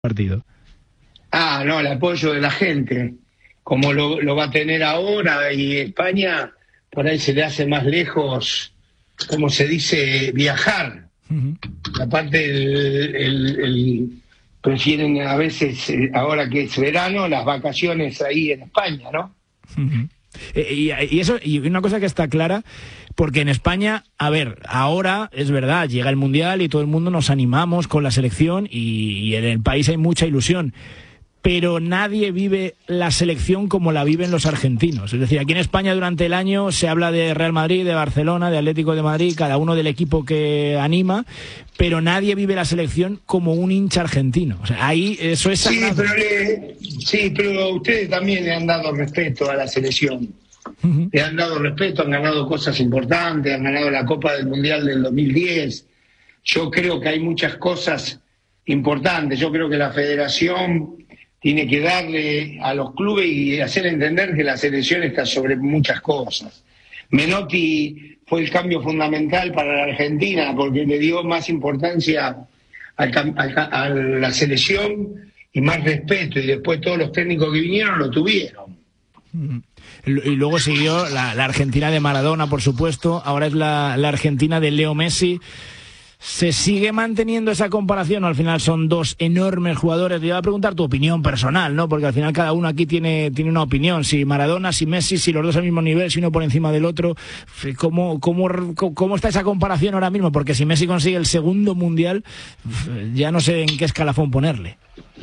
partido. No, el apoyo de la gente, como lo va a tener ahora, y España por ahí se le hace más lejos, como se dice, viajar. Aparte, prefieren a veces, ahora que es verano, las vacaciones ahí en España, ¿no? Y una cosa que está clara, porque en España, a ver, ahora es verdad, llega el Mundial y todo el mundo nos animamos con la selección y en el país hay mucha ilusión, pero nadie vive la selección como la viven los argentinos. Es decir, aquí en España durante el año se habla de Real Madrid, de Barcelona, de Atlético de Madrid, cada uno del equipo que anima, pero nadie vive la selección como un hincha argentino. O sea, ahí eso es sagrado. Sí, pero ustedes también le han dado respeto a la selección. Le han dado respeto, han ganado cosas importantes, han ganado la Copa del Mundial del 2010. Yo creo que hay muchas cosas importantes. Yo creo que la federación tiene que darle a los clubes y hacer entender que la selección está sobre muchas cosas. Menotti fue el cambio fundamental para la Argentina porque le dio más importancia a la selección y más respeto, y después todos los técnicos que vinieron lo tuvieron. Y luego siguió la Argentina de Maradona, por supuesto, ahora es la Argentina de Leo Messi. ¿Se sigue manteniendo esa comparación? Al final son dos enormes jugadores. Te iba a preguntar tu opinión personal, ¿no? Porque al final cada uno aquí tiene una opinión. Si Maradona, si Messi, si los dos al mismo nivel, si uno por encima del otro. ¿Cómo está esa comparación ahora mismo? Porque si Messi consigue el segundo mundial, ya no sé en qué escalafón ponerle.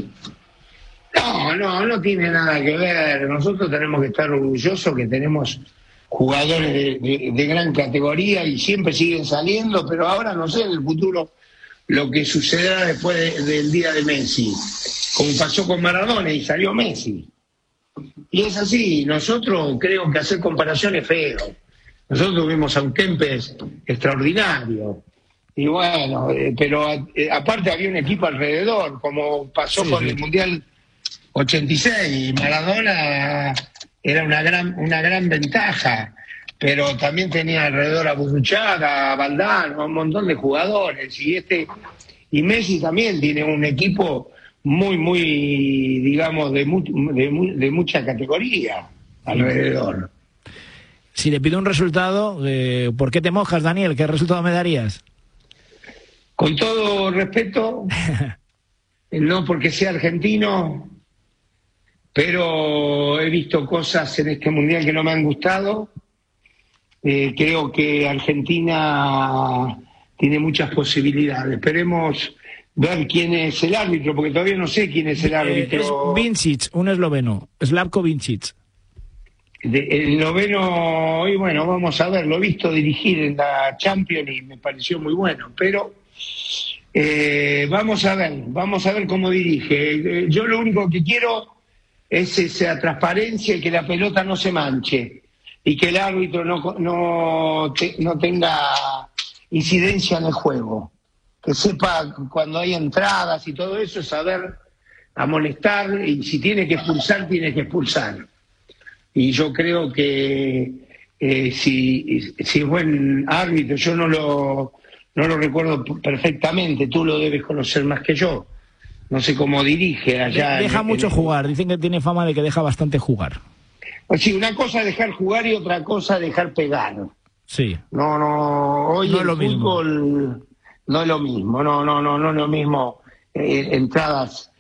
No tiene nada que ver. Nosotros tenemos que estar orgullosos que tenemos jugadores de gran categoría y siempre siguen saliendo, pero ahora no sé en el futuro lo que sucederá después del día de Messi, como pasó con Maradona y salió Messi. Y es así, nosotros creo que hacer comparaciones es feo. Nosotros tuvimos a un Kempes extraordinario, y bueno, pero aparte había un equipo alrededor, como pasó con el Mundial 86, Maradona era una gran ventaja, pero también tenía alrededor a Burruchaga, a Valdano, a un montón de jugadores, y Messi también tiene un equipo muy digamos de mucha categoría alrededor. Si le pido un resultado, ¿por qué te mojas, Daniel? ¿Qué resultado me darías? Con todo respeto, no porque sea argentino, pero he visto cosas en este mundial que no me han gustado. Creo que Argentina tiene muchas posibilidades. Esperemos ver quién es el árbitro, porque todavía no sé quién es el árbitro. Es Vincic, un esloveno, Slavko Vincic. El noveno, y bueno, vamos a ver, lo he visto dirigir en la Champions y me pareció muy bueno, pero vamos a ver cómo dirige. Yo lo único que quiero es esa transparencia y que la pelota no se manche y que el árbitro no tenga incidencia en el juego, que sepa cuando hay entradas y todo eso, saber amonestar, y si tiene que expulsar, tiene que expulsar. Y yo creo que si es buen árbitro, yo no lo recuerdo perfectamente, tú lo debes conocer más que yo. No sé cómo dirige allá. Deja mucho jugar, dicen que tiene fama de que deja bastante jugar. Pues sí, una cosa es dejar jugar y otra cosa es dejar pegar. Sí. Hoy no el fútbol no es lo mismo, no es lo mismo. Entradas,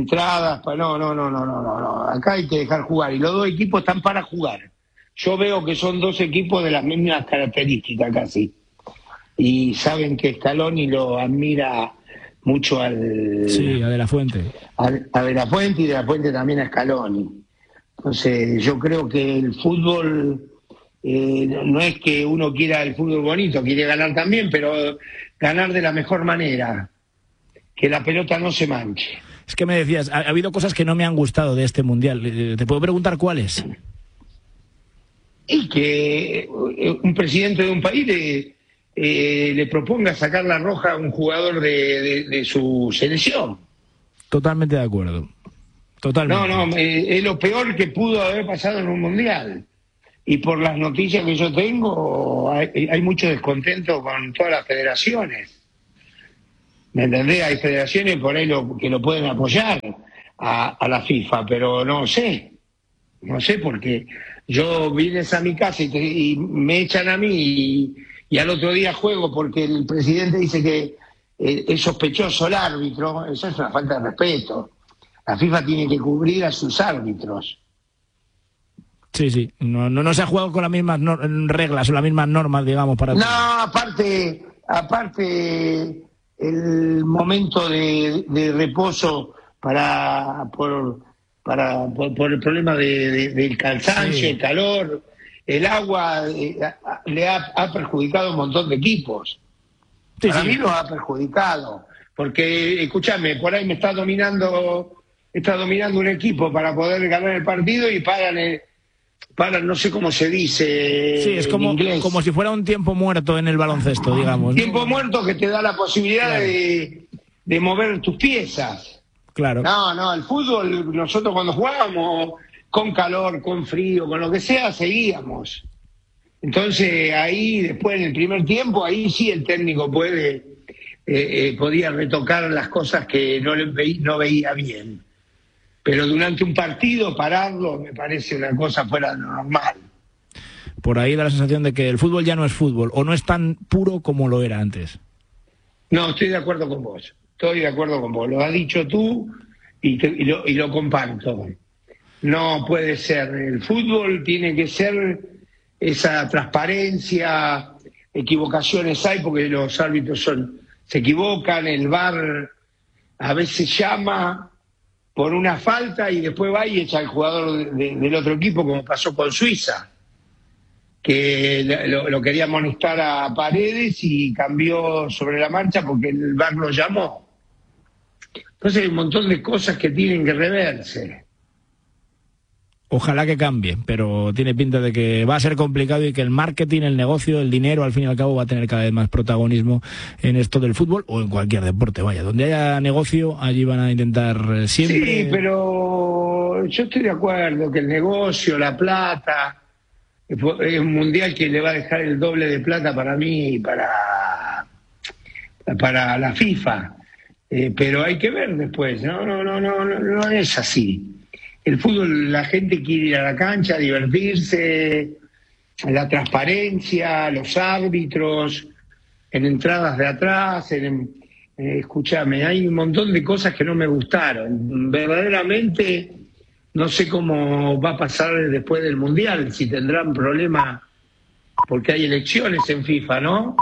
no. Acá hay que dejar jugar y los dos equipos están para jugar. Yo veo que son dos equipos de las mismas características casi. Y saben que Scaloni lo admira mucho a De la Fuente. A De la Fuente, y De la Fuente también a Scaloni. Entonces yo creo que el fútbol no es que uno quiera el fútbol bonito, quiere ganar también, pero ganar de la mejor manera, que la pelota no se manche. Es que me decías, ha habido cosas que no me han gustado de este Mundial. ¿Te puedo preguntar cuáles? Y que un presidente de un país le proponga sacar la roja a un jugador de su selección. Totalmente de acuerdo. Totalmente. Es lo peor que pudo haber pasado en un mundial. Y por las noticias que yo tengo, hay mucho descontento con todas las federaciones. ¿Me entendés? Hay federaciones por ahí que lo pueden apoyar a la FIFA, pero no sé porque yo vienes a mi casa y me echan a mí y al otro día juego porque el presidente dice que es sospechoso el árbitro. Eso es una falta de respeto. La FIFA tiene que cubrir a sus árbitros. Sí. No se ha jugado con las mismas reglas o las mismas normas, digamos, para... No, aparte el momento de reposo por el problema del cansancio, el calor, el agua le ha perjudicado a un montón de equipos. A mí lo ha perjudicado, porque, escúchame, por ahí me está dominando un equipo para poder ganar el partido y paran, no sé cómo se dice. Sí, es como si fuera un tiempo muerto en el baloncesto, digamos, ¿no? Tiempo muerto que te da la posibilidad, claro, de mover tus piezas. Claro. No, el fútbol, nosotros cuando jugábamos, con calor, con frío, con lo que sea, seguíamos. Entonces ahí, después en el primer tiempo, ahí sí el técnico podía retocar las cosas que no veía bien. Pero durante un partido pararlo me parece una cosa fuera de lo normal. Por ahí da la sensación de que el fútbol ya no es fútbol, o no es tan puro como lo era antes. No, estoy de acuerdo con vos. Lo has dicho tú y lo comparto. No puede ser. El fútbol tiene que ser esa transparencia. Equivocaciones hay porque los árbitros se equivocan. El VAR a veces llama por una falta y después va y echa al jugador del otro equipo, como pasó con Suiza, que lo quería amonestar a Paredes y cambió sobre la marcha porque el VAR lo llamó. Entonces hay un montón de cosas que tienen que reverse. Ojalá que cambie, pero tiene pinta de que va a ser complicado y que el marketing, el negocio, el dinero, al fin y al cabo, va a tener cada vez más protagonismo en esto del fútbol o en cualquier deporte. Vaya, donde haya negocio, allí van a intentar siempre... Sí, pero yo estoy de acuerdo que el negocio, la plata, es un mundial que le va a dejar el doble de plata para mí y para la FIFA. Pero hay que ver después, no es así. El fútbol, la gente quiere ir a la cancha, divertirse, la transparencia, los árbitros, en entradas de atrás, escúchame, hay un montón de cosas que no me gustaron. Verdaderamente no sé cómo va a pasar después del Mundial, si tendrán problemas, porque hay elecciones en FIFA, ¿no?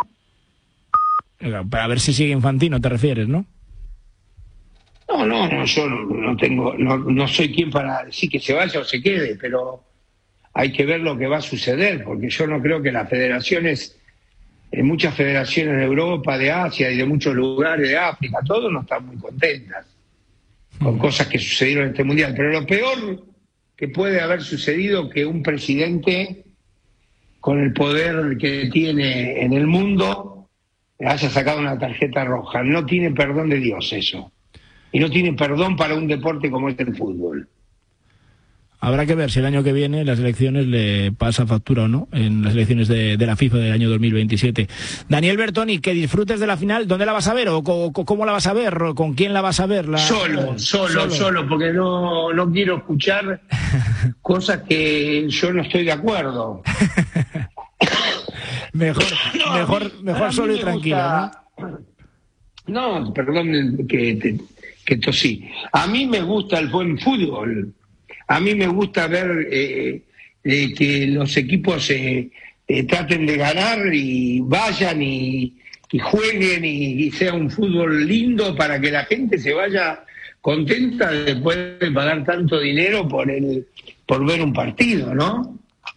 Para ver si sigue Infantino, te refieres, ¿no? No, yo no soy quien para decir que se vaya o se quede, pero hay que ver lo que va a suceder, porque yo no creo que las federaciones, muchas federaciones de Europa, de Asia y de muchos lugares de África, todos no están muy contentas con cosas que sucedieron en este mundial. Pero lo peor que puede haber sucedido que un presidente con el poder que tiene en el mundo haya sacado una tarjeta roja. No tiene perdón de Dios eso. Y no tiene perdón para un deporte como es el fútbol. Habrá que ver si el año que viene las elecciones le pasa factura o no, en las elecciones de la FIFA del año 2027. Daniel Bertoni, que disfrutes de la final. ¿Dónde la vas a ver? ¿O cómo la vas a ver? ¿Con quién la vas a ver? Solo, porque no quiero escuchar cosas que yo no estoy de acuerdo. mejor solo y tranquilo, ¿no? No, perdón que tosí. A mí me gusta el buen fútbol. A mí me gusta ver que los equipos traten de ganar y vayan y jueguen y sea un fútbol lindo para que la gente se vaya contenta después de pagar tanto dinero por ver un partido, ¿no?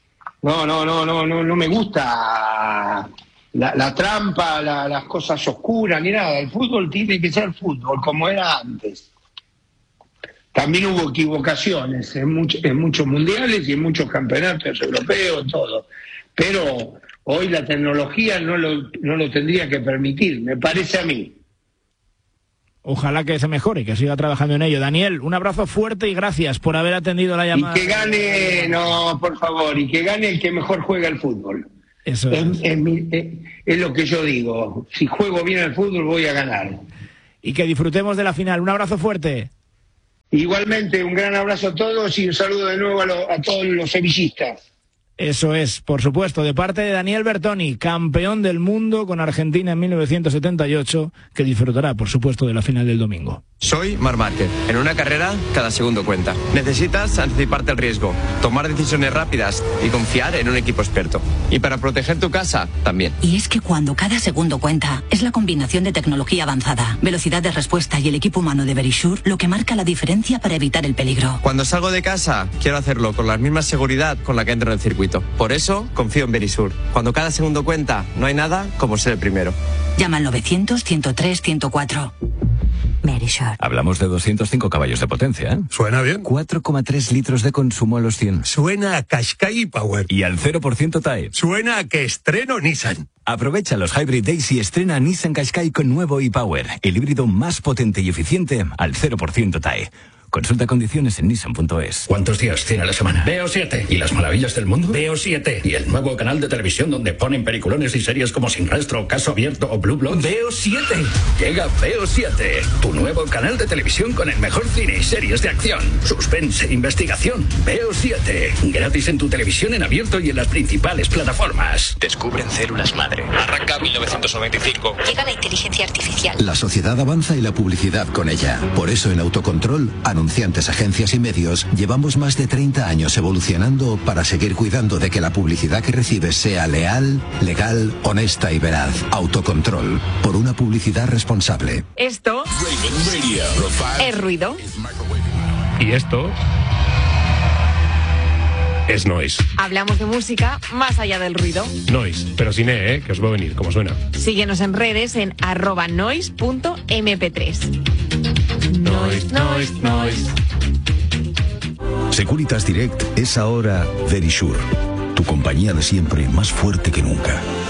No me gusta la trampa, las cosas oscuras, ni nada. El fútbol tiene que ser fútbol, como era antes. También hubo equivocaciones en muchos mundiales y en muchos campeonatos europeos, todo. Pero hoy la tecnología no lo tendría que permitir, me parece a mí. Ojalá que se mejore, que siga trabajando en ello. Daniel, un abrazo fuerte y gracias por haber atendido la llamada. Y que gane, por favor, y que gane el que mejor juega el fútbol. Eso es lo que yo digo. Si juego bien al fútbol, voy a ganar. y que disfrutemos de la final. Un abrazo fuerte. Igualmente, un gran abrazo a todos y un saludo de nuevo a todos los sevillistas. Eso es, por supuesto, de parte de Daniel Bertoni, campeón del mundo con Argentina en 1978, que disfrutará, por supuesto, de la final del domingo. Soy Marc Márquez. En una carrera, cada segundo cuenta. Necesitas anticiparte al riesgo, tomar decisiones rápidas y confiar en un equipo experto. Y para proteger tu casa, también. Y es que cuando cada segundo cuenta, es la combinación de tecnología avanzada, velocidad de respuesta y el equipo humano de Verisure lo que marca la diferencia para evitar el peligro. Cuando salgo de casa, quiero hacerlo con la misma seguridad con la que entro en el circuito. Por eso, confío en Verisure. Cuando cada segundo cuenta, no hay nada como ser el primero. Llama al 900-103-104. Verisure. Hablamos de 205 caballos de potencia, ¿eh? Suena bien. 4,3 litros de consumo a los 100. Suena a Qashqai Power. Y al 0% TAE. Suena a que estreno Nissan. Aprovecha los Hybrid Days y estrena Nissan Qashqai con nuevo e-Power, el híbrido más potente y eficiente al 0% TAE. Consulta condiciones en Nissan.es. ¿Cuántos días tiene la semana? Veo 7. ¿Y las maravillas del mundo? Veo 7. ¿Y el nuevo canal de televisión donde ponen peliculones y series como Sin Rastro, Caso Abierto o Blue Bloods? Veo 7. Llega Veo 7, tu nuevo canal de televisión con el mejor cine y series de acción, suspense, investigación. Veo 7. Gratis en tu televisión en abierto y en las principales plataformas. Descubren células madre. Arranca 1995. Llega la inteligencia artificial. La sociedad avanza y la publicidad con ella. Por eso en Autocontrol, anunciantes, agencias y medios, llevamos más de 30 años evolucionando para seguir cuidando de que la publicidad que recibes sea leal, legal, honesta y veraz. Autocontrol, por una publicidad responsable. Esto es ruido. Y esto es noise. Hablamos de música más allá del ruido. Noise, pero sin que os va a venir, como suena. Síguenos en redes en @noise.mp3. Noise. Securitas Direct es ahora Verisure, tu compañía de siempre más fuerte que nunca.